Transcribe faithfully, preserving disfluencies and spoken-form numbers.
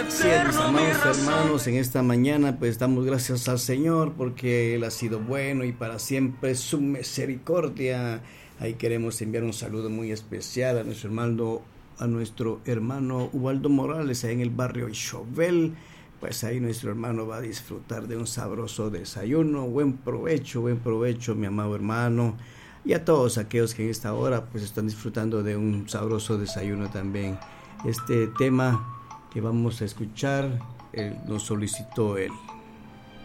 Así es, mis amados hermanos, en esta mañana pues damos gracias al Señor porque Él ha sido bueno y para siempre su misericordia. Ahí queremos enviar un saludo muy especial a nuestro hermano, a nuestro hermano Ubaldo Morales, ahí en el barrio Chovel. Pues ahí nuestro hermano va a disfrutar de un sabroso desayuno. Buen provecho, buen provecho, mi amado hermano. Y a todos aquellos que en esta hora pues están disfrutando de un sabroso desayuno también. Este tema que vamos a escuchar eh, nos solicitó él.